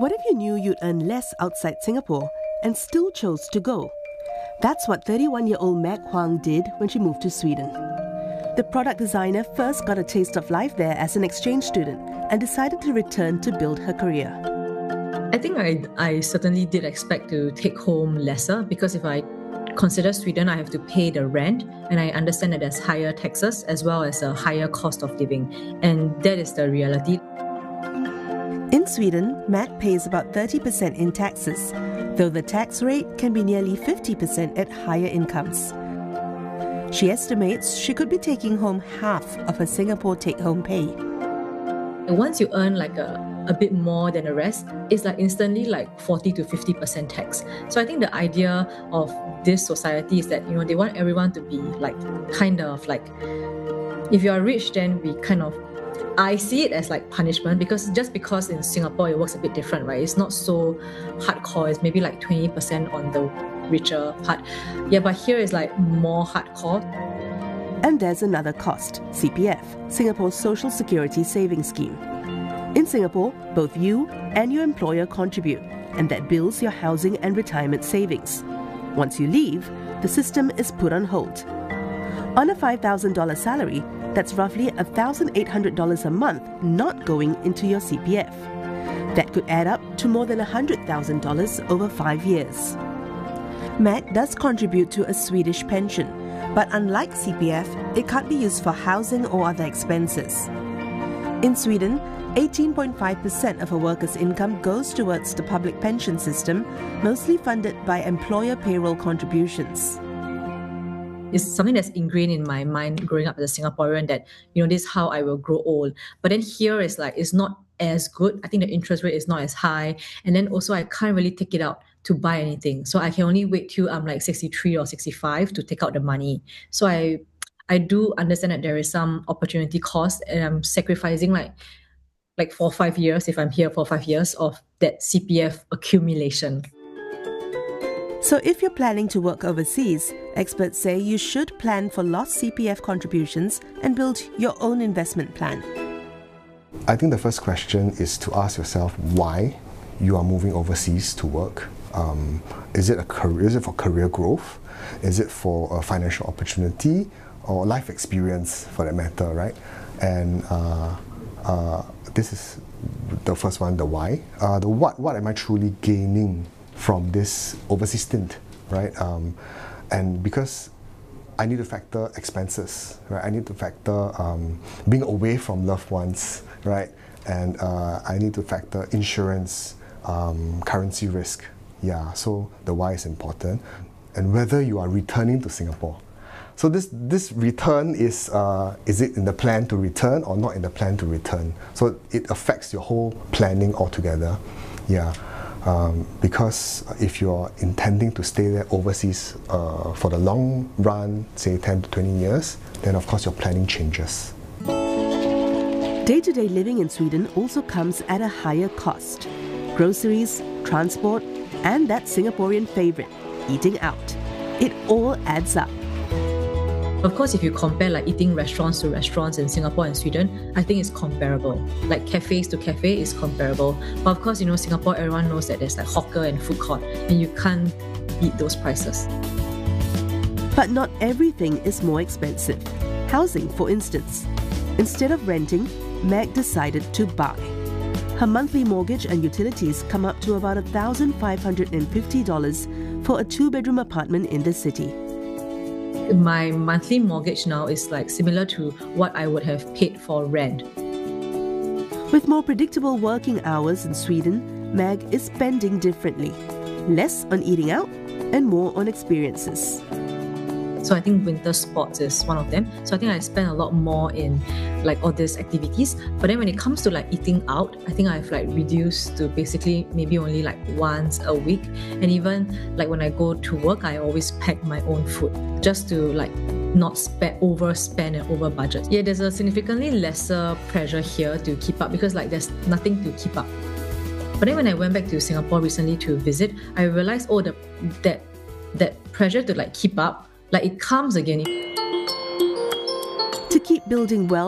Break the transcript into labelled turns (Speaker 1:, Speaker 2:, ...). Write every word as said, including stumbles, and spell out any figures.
Speaker 1: What if you knew you'd earn less outside Singapore and still chose to go? That's what thirty-one-year-old Meg Huang did when she moved to Sweden. The product designer first got a taste of life there as an exchange student and decided to return to build her career.
Speaker 2: I think I, I certainly did expect to take home lesser, because if I consider Sweden, I have to pay the rent, and I understand that there's higher taxes as well as a higher cost of living, and that is the reality.
Speaker 1: In Sweden, Meg pays about thirty percent in taxes, though the tax rate can be nearly fifty percent at higher incomes. She estimates she could be taking home half of her Singapore take-home pay.
Speaker 2: Once you earn like a, a bit more than the rest, it's like instantly like forty to fifty percent tax. So I think the idea of this society is that, you know, they want everyone to be like kind of like, if you are rich, then we kind of, I see it as like punishment, because just because in Singapore it works a bit different, right? It's not so hardcore. It's maybe like twenty percent on the richer part. Yeah, but here is like more hardcore.
Speaker 1: And there's another cost, C P F, Singapore's Social Security Savings Scheme. In Singapore, both you and your employer contribute, and that builds your housing and retirement savings. Once you leave, the system is put on hold. On a five thousand dollars salary, that's roughly one thousand eight hundred dollars a month not going into your C P F. That could add up to more than one hundred thousand dollars over five years. Meg does contribute to a Swedish pension, but unlike C P F, it can't be used for housing or other expenses. In Sweden, eighteen point five percent of a worker's income goes towards the public pension system, mostly funded by employer payroll contributions.
Speaker 2: It's something that's ingrained in my mind growing up as a Singaporean, that, you know, this is how I will grow old. But then here is like, it's not as good. I think the interest rate is not as high. And then also I can't really take it out to buy anything. So I can only wait till I'm like sixty-three or sixty-five to take out the money. So I I do understand that there is some opportunity cost, and I'm sacrificing like like four or five years, if I'm here for five years, of that C P F accumulation.
Speaker 1: So if you're planning to work overseas, experts say you should plan for lost C P F contributions and build your own investment plan.
Speaker 3: I think the first question is to ask yourself why you are moving overseas to work. Um, is it a career? Is it for career growth? Is it for a financial opportunity or life experience, for that matter, right? And uh, uh, this is the first one, the why. Uh, the what? What am I truly gaining from this overseas stint, right? Um, and because I need to factor expenses, right? I need to factor um, being away from loved ones, right? And uh, I need to factor insurance, um, currency risk. Yeah, so the why is important. And whether you are returning to Singapore. So this this return is, uh, is it in the plan to return or not in the plan to return? So it affects your whole planning altogether. Yeah. Um, because if you're intending to stay there overseas uh, for the long run, say ten to twenty years, then of course your planning changes.
Speaker 1: Day-to-day living in Sweden also comes at a higher cost. Groceries, transport, and that Singaporean favourite, eating out. It all adds up.
Speaker 2: Of course, if you compare like eating restaurants to restaurants in Singapore and Sweden, I think it's comparable. Like cafes to cafe is comparable. But of course, you know, Singapore, everyone knows that there's like hawker and food court, and you can't beat those prices.
Speaker 1: But not everything is more expensive. Housing, for instance. Instead of renting, Meg decided to buy. Her monthly mortgage and utilities come up to about one thousand five hundred fifty dollars for a two-bedroom apartment in the city.
Speaker 2: My monthly mortgage now is like similar to what I would have paid for rent.
Speaker 1: With more predictable working hours in Sweden, Meg is spending differently. Less on eating out and more on experiences.
Speaker 2: So I think winter sports is one of them. So I think I spend a lot more in like all these activities. But then when it comes to like eating out, I think I've like reduced to basically maybe only like once a week. And even like when I go to work, I always pack my own food just to like not spend, overspend and over budget. Yeah, there's a significantly lesser pressure here to keep up, because like there's nothing to keep up. But then when I went back to Singapore recently to visit, I realized, oh, the, that that pressure to like keep up, like it comes again.
Speaker 1: To keep building wealth